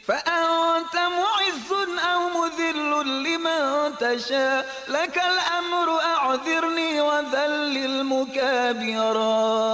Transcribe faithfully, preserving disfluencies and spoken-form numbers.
فأنت معز أو مذل لمن تشاء، لك الأمر أعذرني وذل المكابرا.